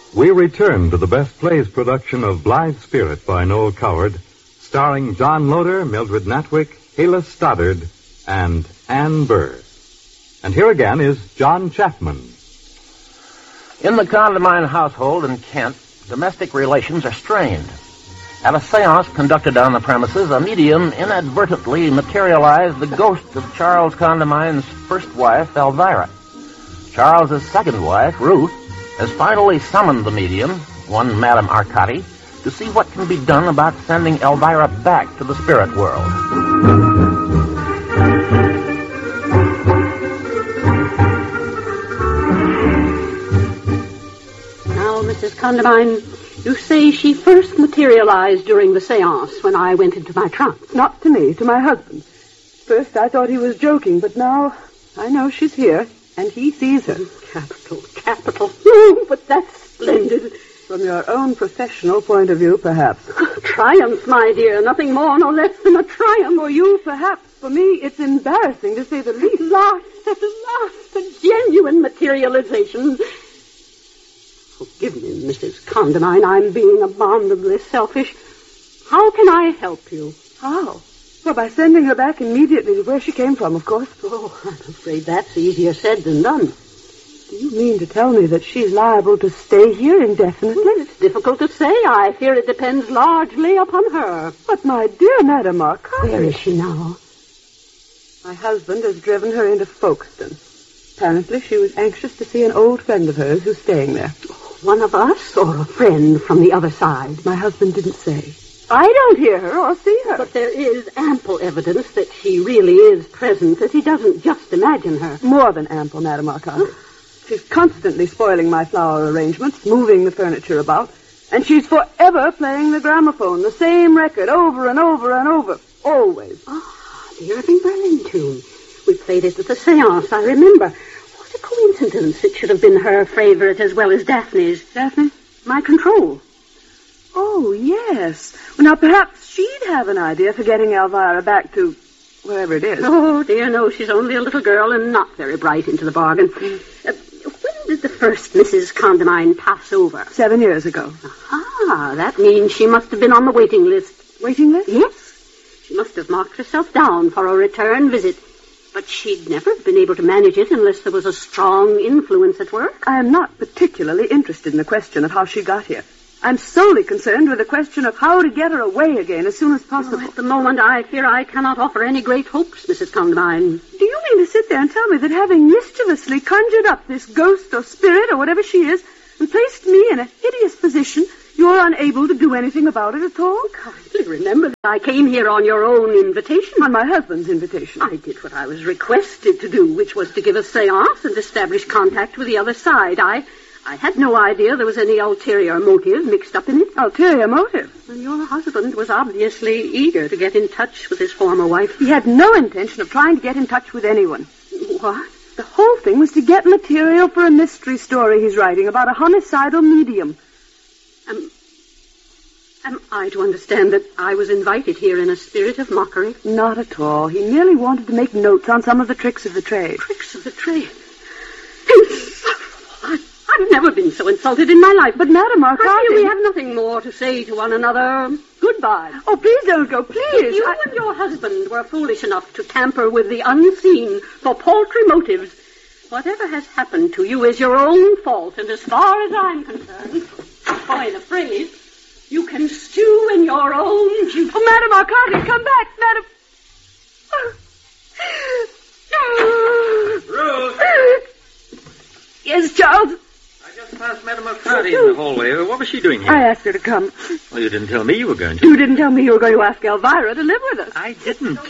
We return to the Best Plays production of Blithe Spirit by Noel Coward, starring John Loder, Mildred Natwick, Halis Stoddard, and Ann Burr. And here again is John Chapman. In the Condamine household in Kent, domestic relations are strained. At a seance conducted on the premises, a medium inadvertently materialized the ghost of Charles Condamine's first wife, Elvira. Charles's second wife, Ruth, has finally summoned the medium, one Madame Arcati, to see what can be done about sending Elvira back to the spirit world. Now, Mrs. Condamine, you say she first materialized during the seance when I went into my trance. Not to me, to my husband. First I thought he was joking, but now I know she's here, and he sees her. Capital. Oh, but that's splendid. From your own professional point of view, perhaps. Triumph, my dear. Nothing more, no less than a triumph. For you, perhaps. For me, it's embarrassing, to say the least. At last, a genuine materialization. Forgive me, Mrs. Condamine. I'm being abominably selfish. How can I help you? How? Well, by sending her back immediately to where she came from, of course. Oh, I'm afraid that's easier said than done. Do you mean to tell me that she's liable to stay here indefinitely? Well, it's difficult to say. I fear it depends largely upon her. But, my dear Madame Arcati... Where is she now? My husband has driven her into Folkestone. Apparently she was anxious to see an old friend of hers who's staying there. One of us or a friend from the other side? My husband didn't say. I don't hear her or see her. But there is ample evidence that she really is present, that he doesn't just imagine her. More than ample, Madame Arcati. She's constantly spoiling my flower arrangements, moving the furniture about, and she's forever playing the gramophone, the same record, over and over and over. Always. Ah, the Irving Berlin tune. We played it at the seance, I remember. What a coincidence. It should have been her favorite as well as Daphne's. Daphne? My Control. Oh, yes. Well, now, perhaps she'd have an idea for getting Elvira back to wherever it is. Oh, dear, no. She's only a little girl and not very bright into the bargain. When did the first Mrs. Condamine pass over? 7 years ago. Aha, that means she must have been on the waiting list. Waiting list? Yes. She must have marked herself down for a return visit. But she'd never have been able to manage it unless there was a strong influence at work. I am not particularly interested in the question of how she got here. I'm solely concerned with the question of how to get her away again as soon as possible. At the moment, I fear I cannot offer any great hopes, Mrs. Condamine. Do you mean to sit there and tell me that having mischievously conjured up this ghost or spirit or whatever she is and placed me in a hideous position, you're unable to do anything about it at all? Kindly remember that I came here on your own invitation. On my husband's invitation. I did what I was requested to do, which was to give a seance and establish contact with the other side. I had no idea there was any ulterior motive mixed up in it. Ulterior motive? And your husband was obviously eager to get in touch with his former wife. He had no intention of trying to get in touch with anyone. What? The whole thing was to get material for a mystery story he's writing about a homicidal medium. Am I to understand that I was invited here in a spirit of mockery? Not at all. He merely wanted to make notes on some of the tricks of the trade. Tricks of the trade? I've never been so insulted in my life. But, Madame Arcati... I fear we have nothing more to say to one another. Goodbye. Oh, please don't go, please. If you and your husband were foolish enough to tamper with the unseen for paltry motives, whatever has happened to you is your own fault, and as far as I'm concerned, coin a phrase, you can stew in your own juice. Oh, Madame Arcati, come back, Madame... Ruth! Yes, Charles? I just passed Madame Arcati in the hallway. What was she doing here? I asked her to come. Well, you didn't tell me you were going to. You didn't tell me you were going to ask Elvira to live with us. I didn't.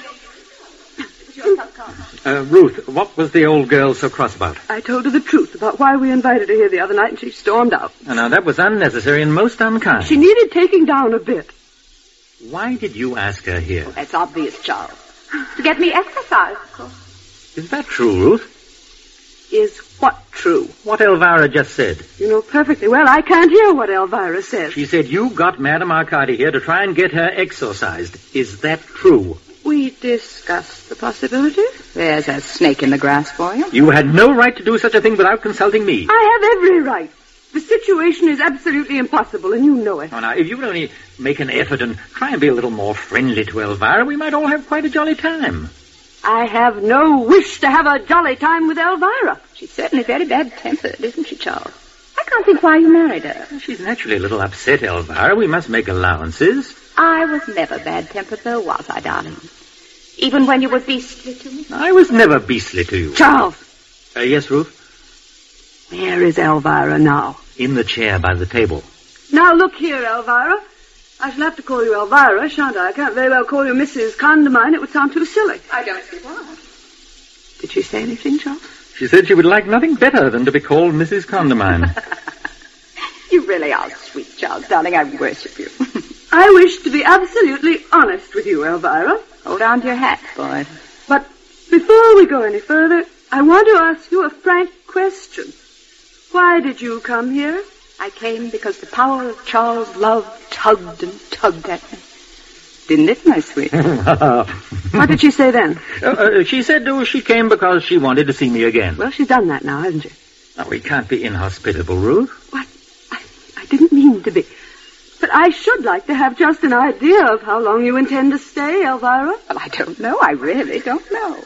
Ruth, what was the old girl so cross about? I told her the truth about why we invited her here the other night, and she stormed out. Now, that was unnecessary and most unkind. She needed taking down a bit. Why did you ask her here? Oh, that's obvious, Charles. To get me exercise, of course. Is that true, Ruth? Is what true? What Elvira just said. You know perfectly well I can't hear what Elvira says. She said you got Madame Arcati here to try and get her exorcised. Is that true? We discussed the possibility. There's a snake in the grass for you. You had no right to do such a thing without consulting me. I have every right. The situation is absolutely impossible, and you know it. Oh, now, if you would only make an effort and try and be a little more friendly to Elvira, we might all have quite a jolly time. I have no wish to have a jolly time with Elvira. She's certainly very bad-tempered, isn't she, Charles? I can't think why you married her. She's naturally a little upset, Elvira. We must make allowances. I was never bad-tempered, though, was I, darling? Even when you were beastly to me? I was never beastly to you. Charles! Yes, Ruth? Where is Elvira now? In the chair by the table. Now, look here, Elvira. I shall have to call you Elvira, shan't I? I can't very well call you Mrs. Condamine. It would sound too silly. I don't see why. Did she say anything, Charles? She said she would like nothing better than to be called Mrs. Condamine. You really are sweet, Charles, darling. I worship you. I wish to be absolutely honest with you, Elvira. Hold on to your hat, boy. But before we go any further, I want to ask you a frank question. Why did you come here? I came because the power of Charles' love tugged and tugged at me. Didn't it, my sweet? What did she say then? She said she came because she wanted to see me again. Well, she's done that now, hasn't she? Oh, we can't be inhospitable, Ruth. What? I didn't mean to be. But I should like to have just an idea of how long you intend to stay, Elvira. Well, I don't know. I really don't know.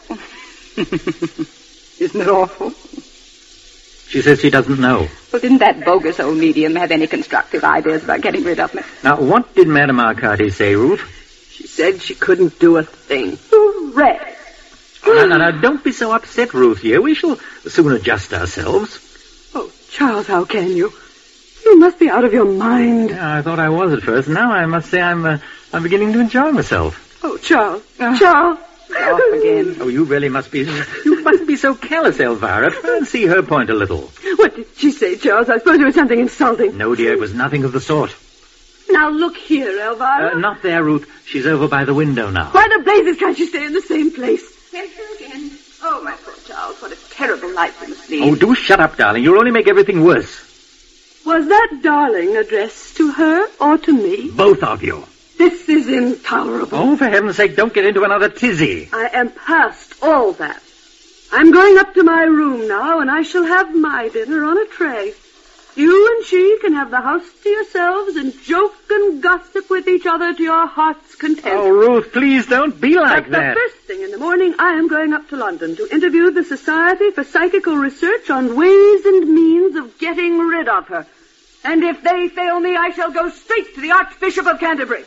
Isn't it awful? She says she doesn't know. Well, didn't that bogus old medium have any constructive ideas about getting rid of me? Now, what did Madame Arcady say, Ruth? She said she couldn't do a thing. Hooray! Now, don't be so upset, Ruth, here. We shall soon adjust ourselves. Oh, Charles, how can you? You must be out of your mind. Yeah, I thought I was at first. Now I must say I'm beginning to enjoy myself. Oh, Charles. Charles. Off again. Oh, you really must be... You mustn't be so callous, Elvira. Try and see her point a little. What did she say, Charles? I suppose it was something insulting. No, dear, it was nothing of the sort. Now, look here, Elvira. Not there, Ruth. She's over by the window now. Why the blazes can't she stay in the same place? Here's her again. Oh, my poor Charles, what a terrible life you must lead. Oh, do shut up, darling. You'll only make everything worse. Was that darling addressed to her or to me? Both of you. This is intolerable. Oh, for heaven's sake, don't get into another tizzy. I am past all that. I'm going up to my room now, and I shall have my dinner on a tray. You and she can have the house to yourselves and joke and gossip with each other to your heart's content. Oh, Ruth, please don't be like that. The first thing in the morning, I am going up to London to interview the Society for Psychical Research on ways and means of getting rid of her. And if they fail me, I shall go straight to the Archbishop of Canterbury.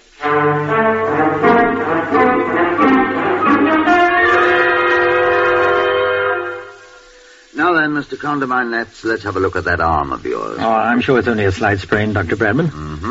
Now then, Mr. Condamine, let's have a look at that arm of yours. Oh, I'm sure it's only a slight sprain, Dr. Bradman.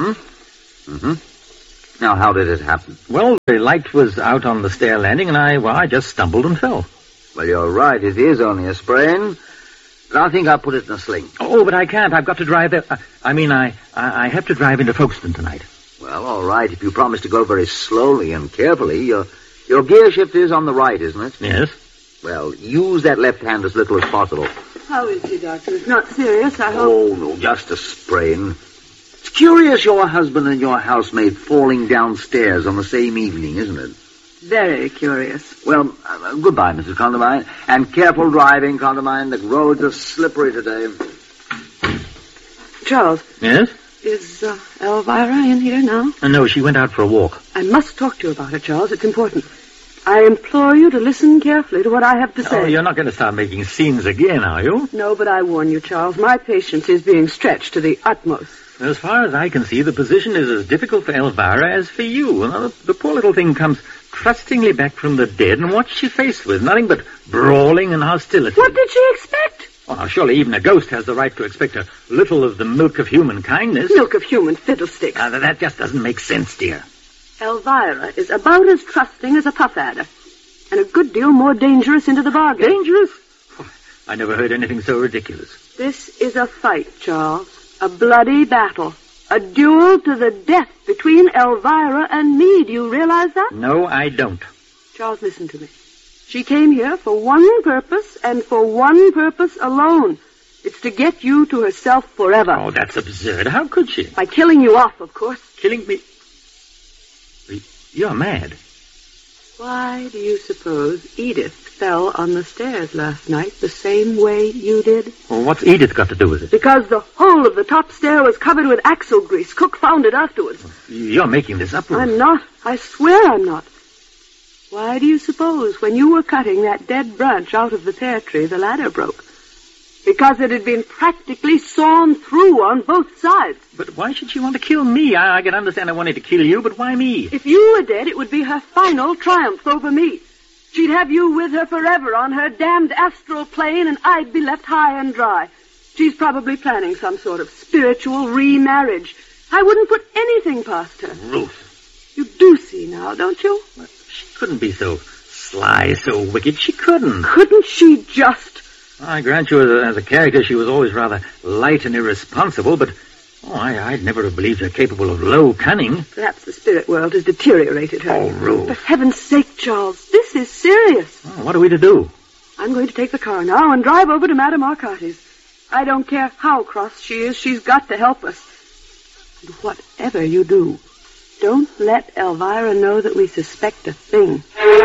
Now, how did it happen? Well, the light was out on the stair landing, and I just stumbled and fell. Well, you're right. It is only a sprain. But I think I'll put it in a sling. Oh, but I can't. I've got to drive there. I have to drive into Folkestone tonight. Well, all right. If you promise to go very slowly and carefully, your gear shift is on the right, isn't it? Yes. Well, use that left hand as little as possible. How is she, Doctor? It's not serious, I hope. Oh, no, just a sprain. It's curious your husband and your housemaid falling downstairs on the same evening, isn't it? Very curious. Well, goodbye, Mrs. Condamine. And careful driving, Condamine. The roads are slippery today. Charles. Yes? Is Elvira in here now? No, she went out for a walk. I must talk to you about her, Charles. It's important. I implore you to listen carefully to what I have to say. Oh, you're not going to start making scenes again, are you? No, but I warn you, Charles. My patience is being stretched to the utmost. As far as I can see, the position is as difficult for Elvira as for you. Now, the poor little thing comes trustingly back from the dead, and what's she faced with? Nothing but brawling and hostility. What did she expect? Oh, now, surely even a ghost has the right to expect a little of the milk of human kindness. Milk of human fiddlesticks. That just doesn't make sense, dear. Elvira is about as trusting as a puff adder, and a good deal more dangerous into the bargain. Dangerous? Oh, I never heard anything so ridiculous. This is a fight, Charles. A bloody battle. A duel to the death between Elvira and me. Do you realize that? No, I don't. Charles, listen to me. She came here for one purpose, and for one purpose alone. It's to get you to herself forever. Oh, that's absurd. How could she? By killing you off, of course. Killing me? You're mad. Why do you suppose Edith fell on the stairs last night the same way you did? Well, what's Edith got to do with it? Because the whole of the top stair was covered with axle grease. Cook found it afterwards. You're making this up, Ruth. I'm not. I swear I'm not. Why do you suppose when you were cutting that dead branch out of the pear tree, the ladder broke? Because it had been practically sawn through on both sides. But why should she want to kill me? I can understand I wanted to kill you, but why me? If you were dead, it would be her final triumph over me. She'd have you with her forever on her damned astral plane, and I'd be left high and dry. She's probably planning some sort of spiritual remarriage. I wouldn't put anything past her. Ruth. You do see now, don't you? She couldn't be so sly, so wicked. She couldn't. Couldn't she just? I grant you as a character she was always rather light and irresponsible, but I'd never have believed her capable of low cunning. Perhaps the spirit world has deteriorated her. Oh, Ruth. For heaven's sake, Charles, this is serious. Oh, what are we to do? I'm going to take the car now and drive over to Madame Arcati's. I don't care how cross she is, she's got to help us. And whatever you do, don't let Elvira know that we suspect a thing.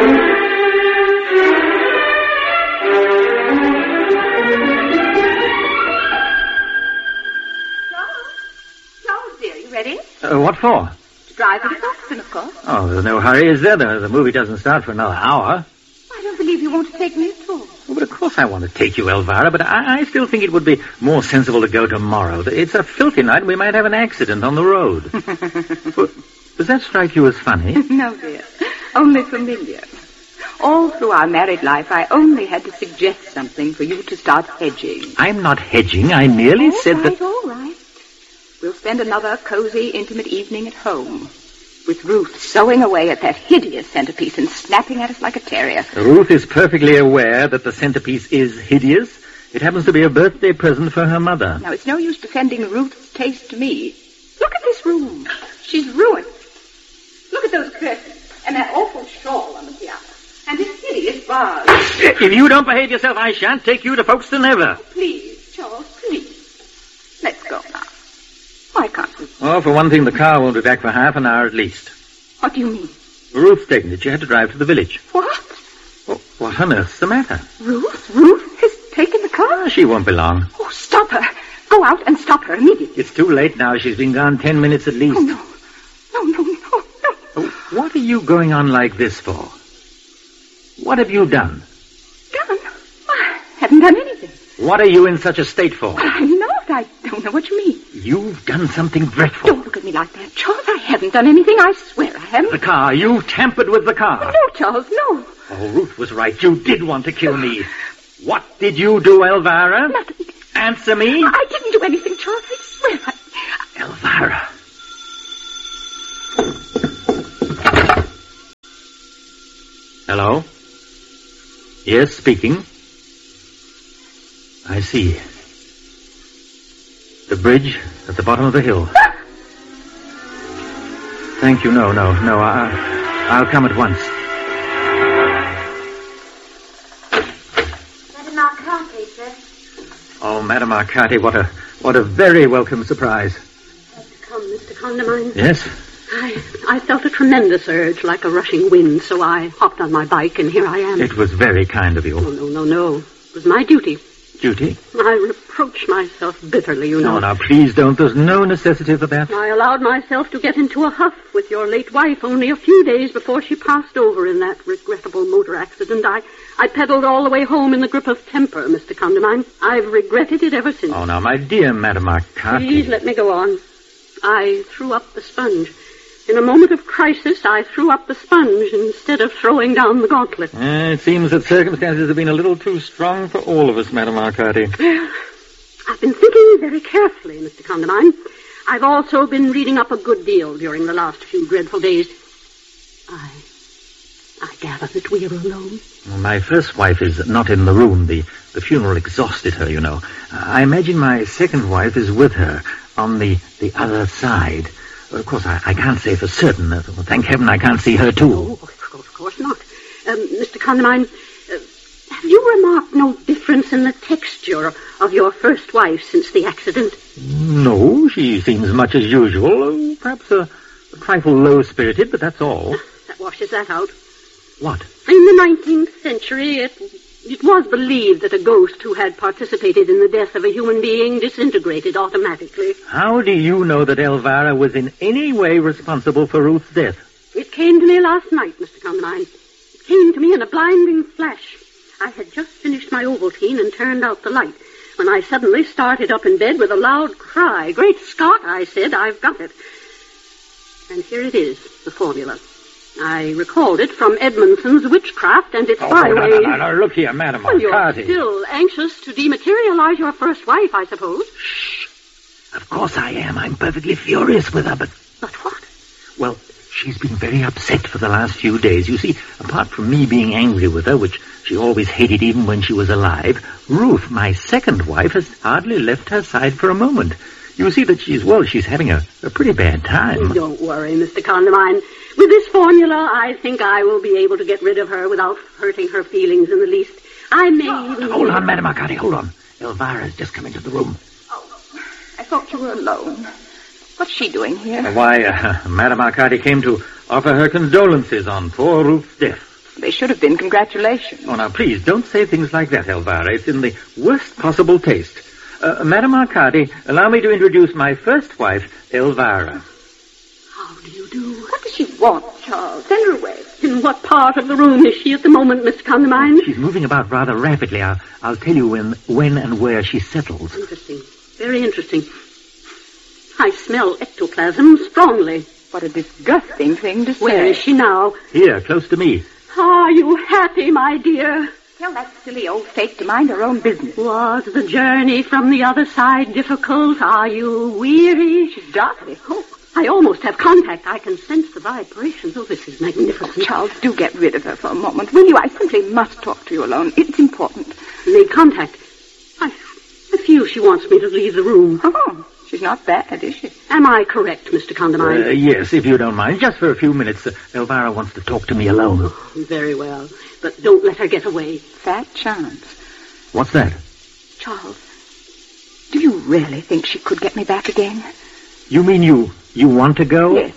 Ready? What for? To drive it to Boston, of course. Oh, there's no hurry, is there? The movie doesn't start for another hour. I don't believe you want to take me at all. Well, but of course I want to take you, Elvira, but I still think it would be more sensible to go tomorrow. It's a filthy night and we might have an accident on the road. Well, does that strike you as funny? No, dear. Only familiar. All through our married life, I only had to suggest something for you to start hedging. I'm not hedging. I merely said that... All right. We'll spend another cozy, intimate evening at home, with Ruth sewing away at that hideous centerpiece and snapping at us like a terrier. Ruth is perfectly aware that the centerpiece is hideous. It happens to be a birthday present for her mother. Now, it's no use defending Ruth's taste to me. Look at this room. She's ruined. Look at those curtains and that awful shawl on the piano. And this hideous vase. If you don't behave yourself, I shan't take you to Folkestone ever. Oh, please, Charles, please. Let's go now. Why can't we? Oh, for one thing, the car won't be back for half an hour at least. What do you mean? Ruth's taken it. She had to drive to the village. What? Oh, what on earth's the matter? Ruth? Ruth has taken the car? She won't be long. Oh, stop her. Go out and stop her immediately. It's too late now. She's been gone 10 minutes at least. Oh, no. No. Oh, what are you going on like this for? What have you done? Done? I haven't done anything. What are you in such a state for? Well, I'm not. I don't know what you mean. You've done something dreadful. Don't look at me like that, Charles. I haven't done anything. I swear I haven't. The car. You tampered with the car. No, Charles, no. Oh, Ruth was right. You did want to kill me. What did you do, Elvira? Nothing. Answer me. I didn't do anything, Charles. I swear Elvira. Hello? Yes, speaking. I see. The bridge at the bottom of the hill. Thank you. No. I'll come at once. Madame Arcati, sir. Oh, Madame Arcati, what a very welcome surprise. Come, Mr. Condamine. Yes? I felt a tremendous urge, like a rushing wind, so I hopped on my bike, and here I am. It was very kind of you. Oh, no. It was my duty. Duty? I reproach myself bitterly, you know. No, now, please don't. There's no necessity for that. I allowed myself to get into a huff with your late wife only a few days before she passed over in that regrettable motor accident. I pedaled all the way home in the grip of temper, Mr. Condamine. I've regretted it ever since. Oh, now, my dear Madame Arcati. Please let me go on. I threw up the sponge. In a moment of crisis, I threw up the sponge instead of throwing down the gauntlet. It seems that circumstances have been a little too strong for all of us, Madame Arcati. Well, I've been thinking very carefully, Mr. Condamine. I've also been reading up a good deal during the last few dreadful days. I gather that we are alone. My first wife is not in the room. The funeral exhausted her, you know. I imagine my second wife is with her on the other side. Of course, I can't say for certain. Thank heaven I can't see her, too. Oh, of course not. Mr. Condamine, have you remarked no difference in the texture of your first wife since the accident? No, she seems much as usual. Perhaps a trifle low-spirited, but that's all. That washes that out. What? In the 19th century, it was believed that a ghost who had participated in the death of a human being disintegrated automatically. How do you know that Elvira was in any way responsible for Ruth's death? It came to me last night, Mr. Condamine. It came to me in a blinding flash. I had just finished my Ovaltine and turned out the light when I suddenly started up in bed with a loud cry. Great Scott, I said, I've got it. And here it is, the formula. I recalled it from Edmondson's Witchcraft and its byways. No, look here, Madam Well, you're Arcati. still anxious to dematerialize your first wife, I suppose. Of course I am. I'm perfectly furious with her, but... But what? Well, she's been very upset for the last few days. You see, apart from me being angry with her, which she always hated even when she was alive, Ruth, my second wife, has hardly left her side for a moment. You see that she's having a pretty bad time. Don't worry, Mr. Condamine. With this formula, I think I will be able to get rid of her without hurting her feelings in the least. I may even... Hold on, Madam Arcati, hold on. Elvira's just come into the room. Oh, I thought you were alone. What's she doing here? Why, Madam Arcati came to offer her condolences on poor Ruth's death. They should have been congratulations. Oh, now, please, don't say things like that, Elvira. It's in the worst possible taste. Madam Arcati, allow me to introduce my first wife, Elvira. How do you do? What does she want, Charles? Send her away. In what part of the room is she at the moment, Mr. Condamine? She's moving about rather rapidly. I'll tell you when and where she settles. Interesting. Very interesting. I smell ectoplasm strongly. What a disgusting thing to say. Where is she now? Here, close to me. Are you happy, my dear? Tell that silly old fake to mind her own business. Was the journey from the other side difficult? Are you weary? She's darkly hope. I almost have contact. I can sense the vibrations. Oh, this is magnificent. Charles, do get rid of her for a moment, will you? I simply must talk to you alone. It's important. Made contact. I feel she wants me to leave the room. Oh, she's not bad, is she? Am I correct, Mr. Condamine? Yes, if you don't mind. Just for a few minutes. Elvira wants to talk to me alone. Oh, very well. But don't let her get away. Fat chance. What's that? Charles, do you really think she could get me back again? You mean you want to go? Yes.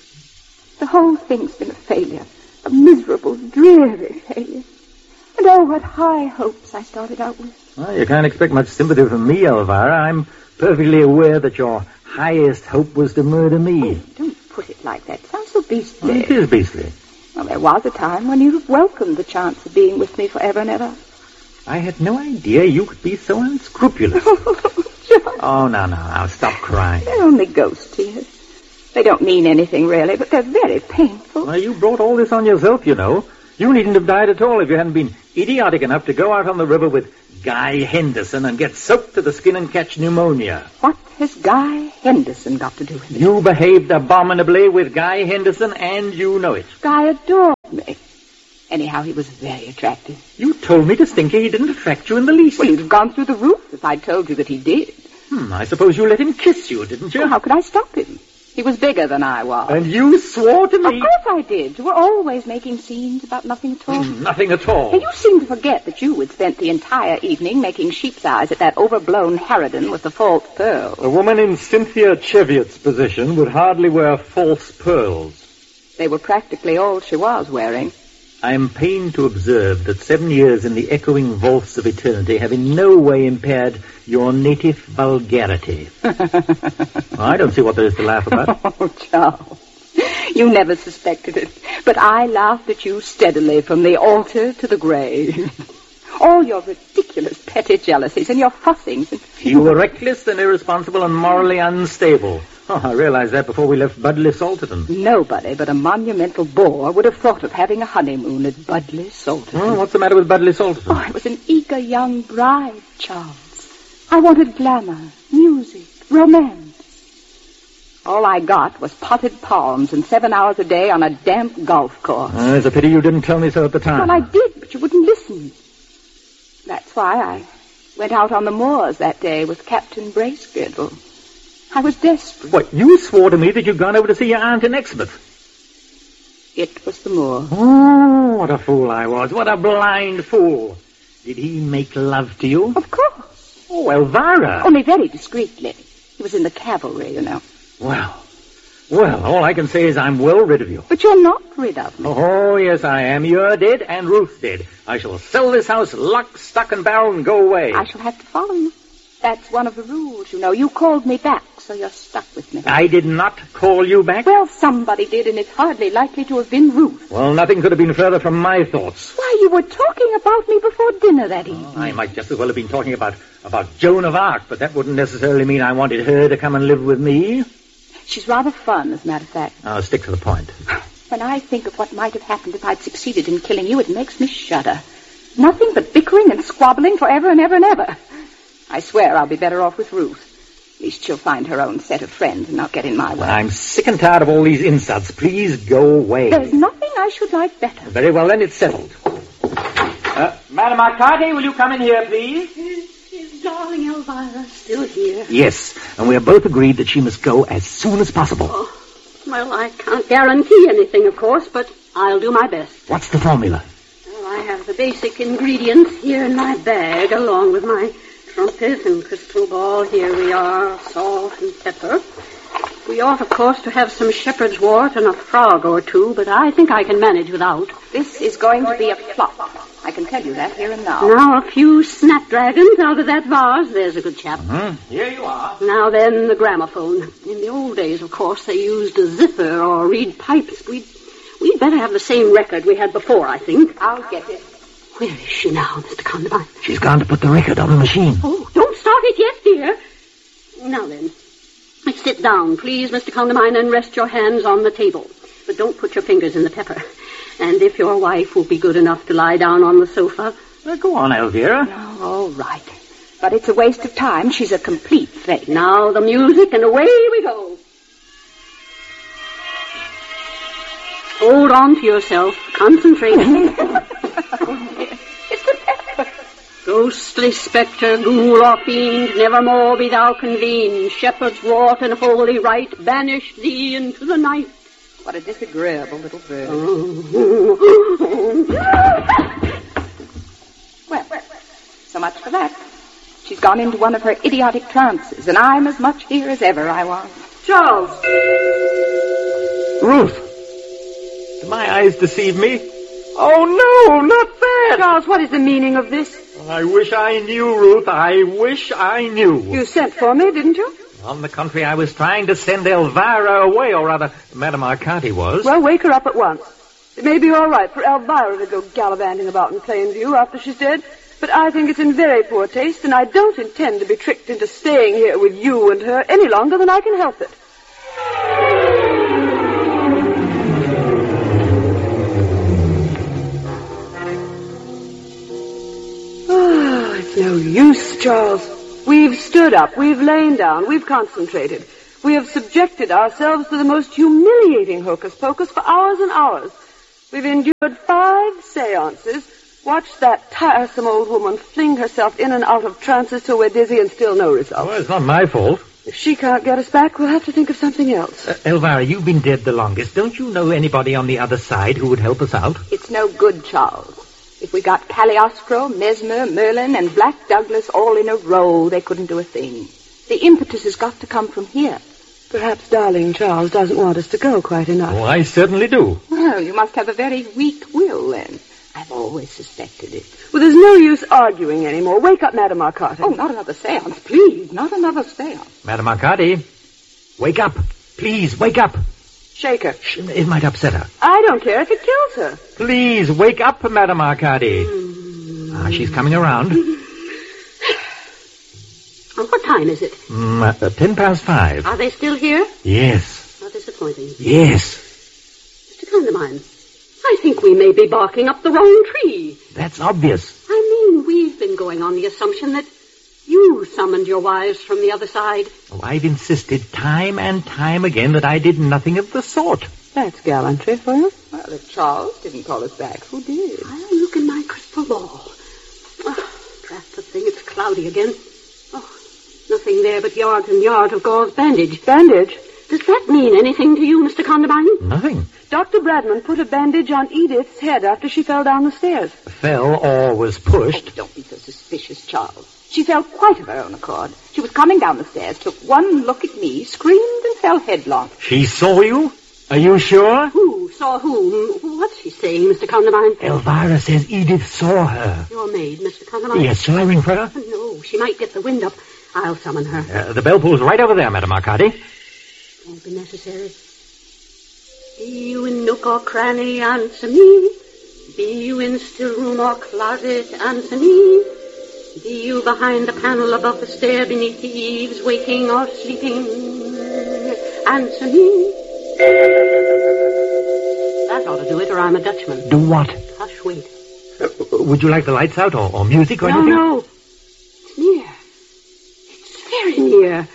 The whole thing's been a failure. A miserable, dreary failure. And oh, what high hopes I started out with. Well, you can't expect much sympathy from me, Elvira. I'm perfectly aware that your highest hope was to murder me. Oh, don't put it like that. It sounds so beastly. Well, it is beastly. Well, there was a time when you'd have welcomed the chance of being with me forever and ever. I had no idea you could be so unscrupulous. Charles. Oh, now, stop crying. They're only ghost tears. They don't mean anything, really, but they're very painful. Well, you brought all this on yourself, you know. You needn't have died at all if you hadn't been idiotic enough to go out on the river with Guy Henderson and get soaked to the skin and catch pneumonia. What has Guy Henderson got to do with it? You behaved abominably with Guy Henderson, and you know it. Guy adored me. Anyhow, he was very attractive. You told me distinctly he didn't affect you in the least. Well, you'd have gone through the roof if I'd told you that he did. I suppose you let him kiss you, didn't you? Well, how could I stop him? He was bigger than I was. And you swore to me... Of course I did. You were always making scenes about nothing at all. Nothing at all. And you seem to forget that you had spent the entire evening making sheep's eyes at that overblown harridan with the false pearls. A woman in Cynthia Cheviot's position would hardly wear false pearls. They were practically all she was wearing. I am pained to observe that 7 years in the echoing vaults of eternity have in no way impaired your native vulgarity. I don't see what there is to laugh about. Oh, Charles, you never suspected it, but I laughed at you steadily from the altar to the grave. All your ridiculous petty jealousies and your fussings. You were reckless and irresponsible and morally unstable. Oh, I realized that before we left Budley Salterton. Nobody but a monumental bore would have thought of having a honeymoon at Budley Salterton. Oh, what's the matter with Budley Salterton? Oh, I was an eager young bride, Charles. I wanted glamour, music, romance. All I got was potted palms and 7 hours a day on a damp golf course. It's a pity you didn't tell me so at the time. Well, I did, but you wouldn't listen. That's why I went out on the moors that day with Captain Bracegirdle. I was desperate. What, you swore to me that you'd gone over to see your aunt in Exmouth? It was the moor. Oh, what a fool I was. What a blind fool. Did he make love to you? Of course. Oh, Elvira. Only very discreetly. He was in the cavalry, you know. Well, Well, all I can say is I'm well rid of you. But you're not rid of me. Oh, yes, I am. You're dead and Ruth's dead. I shall sell this house lock, stock, and barrel and go away. I shall have to follow you. That's one of the rules, you know. You called me back, so you're stuck with me. I did not call you back? Well, somebody did, and it's hardly likely to have been Ruth. Well, nothing could have been further from my thoughts. Why, you were talking about me before dinner that evening. I might just as well have been talking about Joan of Arc, but that wouldn't necessarily mean I wanted her to come and live with me. She's rather fun, as a matter of fact. I'll stick to the point. When I think of what might have happened if I'd succeeded in killing you, it makes me shudder. Nothing but bickering and squabbling forever and ever and ever. I swear I'll be better off with Ruth. At least she'll find her own set of friends and not get in my way. I'm sick and tired of all these insults. Please go away. There's nothing I should like better. Very well, then it's settled. Madam Arcady, will you come in here, please? Is darling Elvira still here? Yes, and we have both agreed that she must go as soon as possible. Oh, well, I can't guarantee anything, of course, but I'll do my best. What's the formula? Well, I have the basic ingredients here in my bag, along with my trumpet and crystal ball. Here we are, salt and pepper. We ought, of course, to have some shepherd's wort and a frog or two, but I think I can manage without. This is going to be a flop. I can tell you that here and now. Now, a few snapdragons out of that vase. There's a good chap. Here you are. Now then, the gramophone. In the old days, of course, they used a zither or reed pipes. We'd better have the same record we had before, I think. I'll get it. Where is she now, Mr. Condamine? She's gone to put the record on the machine. Oh, don't start it yet, dear. Now then, sit down, please, Mr. Condamine, and rest your hands on the table. But don't put your fingers in the pepper. And if your wife will be good enough to lie down on the sofa. Go on, Elvira. Oh, all right. But it's a waste of time. She's a complete fake. Now the music, and away we go. Hold on to yourself. Concentrate. It's the pepper. Ghostly spectre, ghoul or fiend, nevermore be thou convened. Shepherd's wort and holy rite banish thee into the night. What a disagreeable little bird. Well, so much for that. She's gone into one of her idiotic trances, and I'm as much here as ever I was. Charles! Ruth! Did my eyes deceive me? Oh, no, not that! Charles, what is the meaning of this? I wish I knew, Ruth. I wish I knew. You sent for me, didn't you? On the contrary, I was trying to send Elvira away, or rather, Madame Arcady was. Well, wake her up at once. It may be all right for Elvira to go gallivanting about in plain view after she's dead, but I think it's in very poor taste, and I don't intend to be tricked into staying here with you and her any longer than I can help it. Oh, it's no use, Charles. We've stood up, we've lain down, we've concentrated. We have subjected ourselves to the most humiliating hocus-pocus for hours and hours. We've endured 5 seances, watched that tiresome old woman fling herself in and out of trances till we're dizzy and still no result. Well, it's not my fault. If she can't get us back, we'll have to think of something else. Elvira, you've been dead the longest. Don't you know anybody on the other side who would help us out? It's no good, Charles. If we got Cagliostro, Mesmer, Merlin, and Black Douglas all in a row, they couldn't do a thing. The impetus has got to come from here. Perhaps darling Charles doesn't want us to go quite enough. Oh, I certainly do. Well, you must have a very weak will, then. I've always suspected it. Well, there's no use arguing anymore. Wake up, Madame Arcady. Oh, not another seance, please. Not another seance. Madame Arcady, wake up. Please, wake up. Shake her. It might upset her. I don't care if it kills her. Please, wake up, Madame Arcady. She's coming around. What time is it? 5:10. Are they still here? Yes. How disappointing. Yes. Mr. Condamine, I think we may be barking up the wrong tree. That's obvious. I mean, we've been going on the assumption that you summoned your wives from the other side. Oh, I've insisted time and time again that I did nothing of the sort. That's gallantry for you. Well, if Charles didn't call us back, who did? I'll look in my crystal ball. Oh, drat the thing, it's cloudy again. Oh, nothing there but yards and yards of gauze bandage. Bandage? Does that mean anything to you, Mr. Condamine? Nothing. Dr. Bradman put a bandage on Edith's head after she fell down the stairs. Fell or was pushed. Oh, don't be so suspicious, Charles. She fell quite of her own accord. She was coming down the stairs, took one look at me, screamed and fell headlong. She saw you? Are you sure? Who saw whom? What's she saying, Mr. Condamine? Elvira says Edith saw her. Your maid, Mr. Condamine? Yes, shall I ring for her? No, she might get the wind up. I'll summon her. The bell pull's right over there, Madame Arcady. Won't be necessary. Be you in nook or cranny, answer me. Be you in still room or closet, answer me. Be you behind the panel above the stair, beneath the eaves, waking or sleeping, answer me. That ought to do it, or I'm a Dutchman. Do what? Hush, wait. Would you like the lights out or music or anything? No. It's near. It's very near.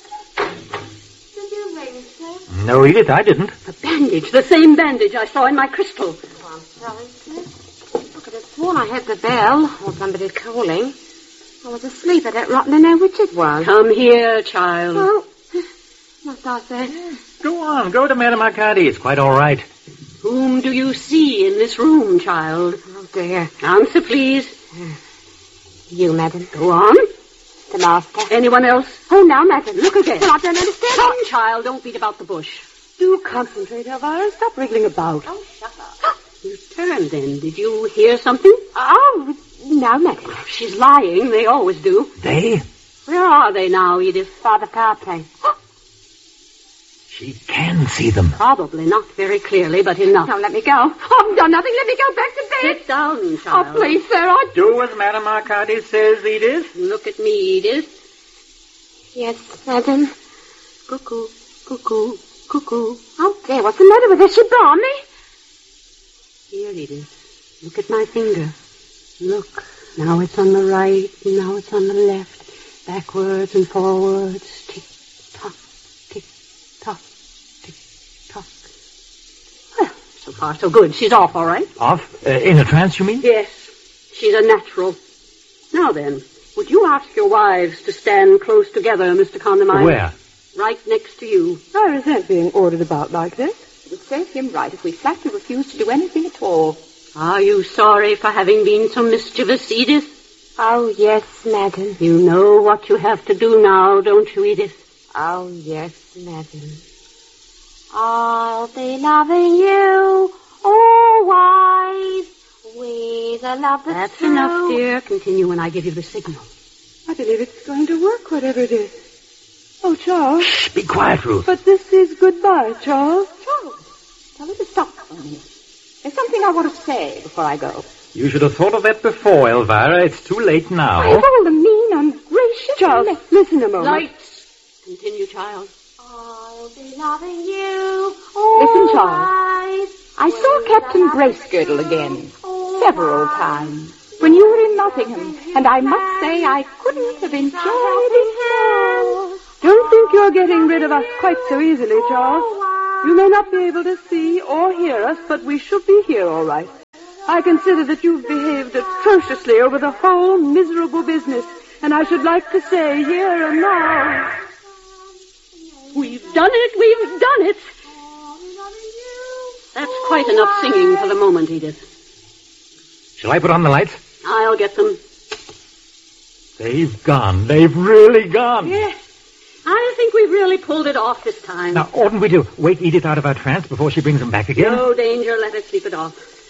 Did you ring, sir? No, Edith, I didn't. The bandage, the same bandage I saw in my crystal. Oh, I'm sorry, sir. I could have sworn I heard the bell, or somebody calling. I was asleep. I don't rightly know which it was. Come here, child. Oh, must I say? Go on, go to Madame Arcady. It's quite all right. Whom do you see in this room, child? Oh, dear. Answer, please. You, madam. Go on. The master. Anyone else? Oh, now, madam. Look again. Well, I don't understand. Come, child, don't beat about the bush. Do concentrate, Elvira. Stop wriggling about. Oh, shut up. You turned then. Did you hear something? Oh, no, madam. She's lying. They always do. They? Where are they now, Edith? By the fireplace. She can see them. Probably not very clearly, but enough. Now, let me go. Oh, I've done nothing. Let me go back to bed. Sit down, child. Oh, please, sir. I... Do as Madame Arcady says, Edith. Look at me, Edith. Yes, madam. Cuckoo, cuckoo, cuckoo. Oh, dear. What's the matter with her? She brought me. Here, Edith. Look at my finger. Look. Now it's on the right, and now it's on the left. Backwards and forwards. Tick-tock, tick-tock, tick-tock. Well, so far so good. She's off, all right? Off? In a trance, you mean? Yes. She's a natural. Now then, would you ask your wives to stand close together, Mr. Condamine? Where? Right next to you. I resent being ordered about like this. It would serve him right if we flatly refused to do anything at all. Are you sorry for having been so mischievous, Edith? Oh, yes, madam. You know what you have to do now, don't you, Edith? Oh, yes, madam. I'll be loving you always with a love that's true. Enough, dear. Continue when I give you the signal. I believe it's going to work, whatever it is. Oh, Charles. Shh, be quiet, Ruth. But this is goodbye, Charles. Charles, tell her to stop for me. There's something I want to say before I go. You should have thought of that before, Elvira. It's too late now. Of all the mean, ungracious... Charles, listen a moment. Lights. Continue, child. I'll be loving you Listen, Charles. always. I saw Captain Bracegirdle again, several times, when you were in Nottingham, and I must say I couldn't have enjoyed it more. Don't think you're getting rid of us quite so easily, Charles. You may not be able to see or hear us, but we should be here all right. I consider that you've behaved atrociously over the whole miserable business, and I should like to say here and now... We've done it. We've done it. That's quite enough singing for the moment, Edith. Shall I put on the lights? I'll get them. They've gone. They've really gone. Yes. I think we've really pulled it off this time. Now, oughtn't we to wake Edith out of our trance before she brings them back again? No danger. Let her sleep it off.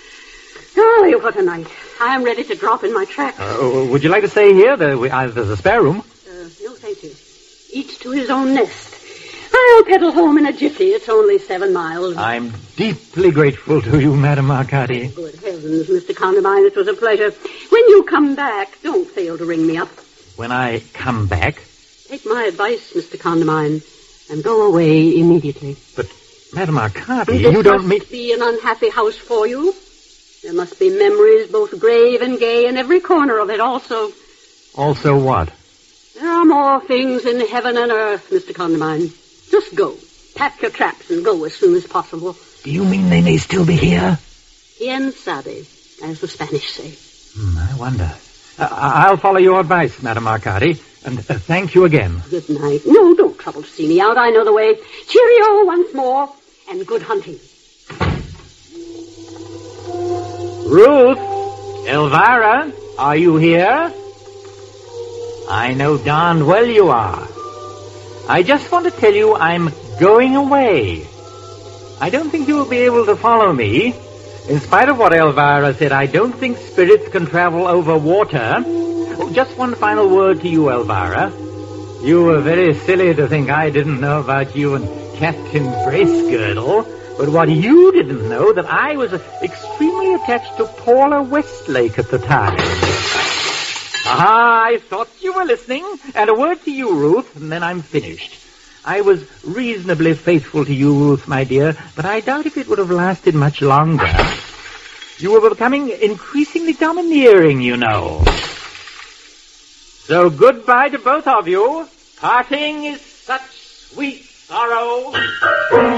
Oh, what a night. I'm ready to drop in my tracks. Would you like to stay here? There's a spare room. No, thank you. Each to his own nest. I'll pedal home in a jiffy. It's only 7 miles. I'm deeply grateful to you, Madame Arcady. Good heavens, Mr. Condamine, it was a pleasure. When you come back, don't fail to ring me up. When I come back? Take my advice, Mr. Condamine, and go away immediately. But, Madame Arcady, this you don't mean... must be an unhappy house for you. There must be memories both grave and gay in every corner of it also. Also what? There are more things in heaven and earth, Mr. Condamine. Just go. Pack your traps and go as soon as possible. Do you mean they may still be here? Quien sabe, as the Spanish say. I wonder. I'll follow your advice, Madame Arcady, and thank you again. Good night. No, don't trouble to see me out. I know the way. Cheerio once more, and good hunting. Ruth! Elvira! Are you here? I know darned well you are. I just want to tell you I'm going away. I don't think you will be able to follow me. In spite of what Elvira said, I don't think spirits can travel over water. Oh, just one final word to you, Elvira. You were very silly to think I didn't know about you and Captain Bracegirdle. But what you didn't know, that I was extremely attached to Paula Westlake at the time. I thought you were listening. And a word to you, Ruth, and then I'm finished. I was reasonably faithful to you, Ruth, my dear, but I doubt if it would have lasted much longer. You were becoming increasingly domineering, you know. So goodbye to both of you. Parting is such sweet sorrow.